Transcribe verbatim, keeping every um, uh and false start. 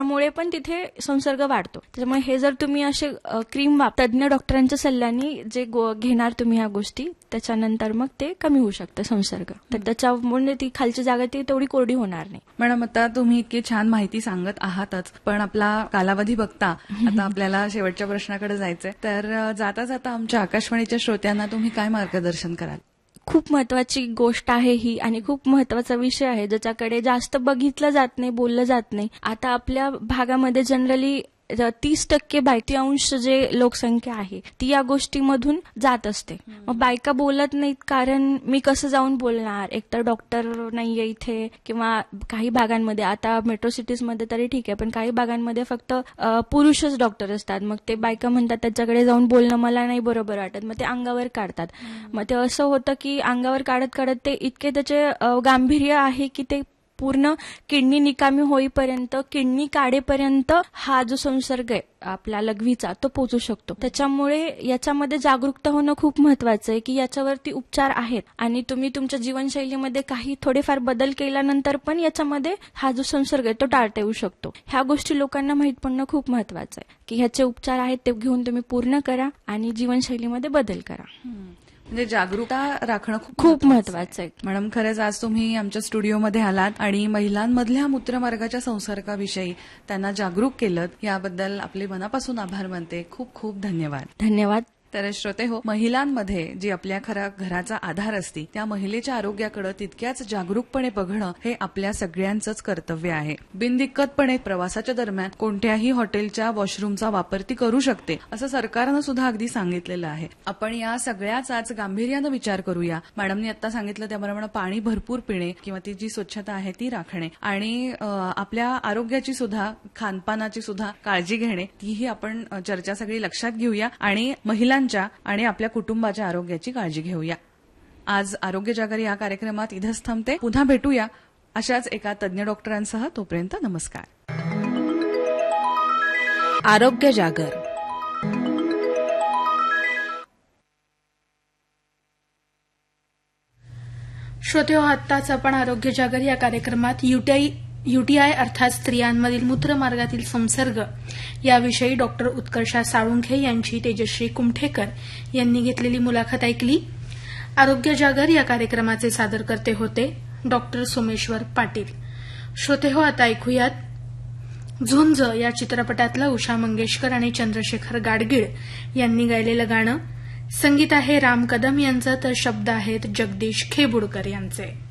त्यामुळे पण तिथे संसर्ग वाढतो. त्याच्यामुळे हे जर तुम्ही असे क्रीम वाप तज्ञ डॉक्टरांच्या सल्ल्याने जे घेणार तुम्ही ह्या गोष्टी, त्याच्यानंतर मग ते कमी होऊ शकतं संसर्ग. तर त्याच्यामुळे ती खालची जागा ती तेवढी कोरडी होणार नाही. मॅडम, आता तुम्ही इतकी छान माहिती सांगत आहातच, पण आपला कालावधी बघता आता आपल्याला शेवटच्या प्रश्नाकडे जायचंय. तर जाता जाता आमच्या आकाशवाणीच्या श्रोत्यांना तुम्ही काय मार्गदर्शन कराल? खूप महत्वाची गोष्ट आहे ही आणि खूप महत्वाचा विषय आहे ज्याच्याकडे जास्त बघितलं जात नाही, बोललं जात नाही. आता आपल्या भागामध्ये जनरली तीस टक्के बायती अंश जे लोकसंख्या आहे ती या गोष्टीमधून जात असते. मग बायका बोलत नाहीत कारण मी कसं जाऊन बोलणार, एकतर डॉक्टर नाहीये इथे, किंवा काही भागांमध्ये आता मेट्रो सिटीजमध्ये तरी ठीक आहे, पण काही भागांमध्ये फक्त पुरुषच डॉक्टर असतात. मग ते बायका म्हणतात त्याच्याकडे जाऊन बोलणं मला नाही बरोबर वाटत, मग ते अंगावर काढतात. मग ते असं होतं की अंगावर काढत काढत ते इतके त्याचे गांभीर्य आहे की ते पूर्ण किडनी निकामी होईपर्यंत, किडनी काढेपर्यंत हा जो संसर्ग आहे आपला लघवीचा तो पोहोचू शकतो. त्याच्यामुळे याच्यामध्ये जागरूकता होणं खूप महत्वाचं आहे की याच्यावरती उपचार आहेत आणि तुम्ही तुमच्या जीवनशैलीमध्ये काही थोडेफार बदल केल्यानंतर पण याच्यामध्ये हा जो संसर्ग आहे तो टाळता येऊ शकतो. ह्या गोष्टी लोकांना माहीत पडणं खूप महत्वाचं आहे की ह्याचे उपचार आहेत ते घेऊन तुम्ही पूर्ण करा आणि जीवनशैलीमध्ये बदल करा. म्हणजे जागरूकता राखणं खूप खूप महत्वाचं आहे. मॅडम, खरंच आज तुम्ही आमच्या स्टुडिओमध्ये आलात आणि महिलांमधल्या मूत्रमार्गाच्या संसर्गाविषयी त्यांना जागरूक केलं, याबद्दल आपले मनापासून आभार मानते. खूप खूप धन्यवाद. धन्यवाद. तर श्रोते हो, महिलांमध्ये जी आपल्या खरा घराचा आधार असते त्या महिलेच्या आरोग्याकडे तितक्याच जागरूकपणे बघणं हे आपल्या सगळ्यांचंच कर्तव्य आहे. बिनदिक्कतपणे प्रवासाच्या दरम्यान कोणत्याही हॉटेलच्या वॉशरूमचा वापर ती करू शकते असं सरकारनं सुद्धा अगदी सांगितलेलं आहे. आपण या सगळ्याच आज गांभीर्यानं विचार करूया. मॅडमनी आता सांगितलं त्याप्रमाणे पाणी भरपूर पिणे किंवा ती जी स्वच्छता आहे ती राखणे आणि आपल्या आरोग्याची सुद्धा, खानपानाची सुद्धा काळजी घेणे, तीही आपण चर्चा सगळी लक्षात घेऊया आणि महिला आणि आपल्या कुटुंबाच्या आरोग्याची काळजी घेऊया. आज आरोग्य जागर या कार्यक्रमात इथंच थांबते. पुन्हा भेटूया अशाच एका तज्ञ डॉक्टरांसह. तोपर्यंत नमस्कार. आरोग्य जागर. श्रोतेहो, आत्ताच आपण आरोग्य जागर या कार्यक्रमात युटीआय युटीआय अर्थात स्त्रियांमधील मूत्रमार्गातील संसर्ग याविषयी डॉक्टर उत्कर्षा साळुंखे यांची तेजश्री कुमठेकर यांनी घेतलेली मुलाखत ऐकली. आरोग्य जागर या कार्यक्रमाचे सादरकर्ते होते डॉक्टर सोमेश्वर पाटील. श्रोतेहो, आता ऐकूयात झुंज या चित्रपटातलं उषा मंगेशकर आणि चंद्रशेखर गाडगीळ यांनी गायलेलं गाणं. संगीत आहे राम कदम यांचं, तर शब्द आहेत जगदीश खेबुडकर यांचे.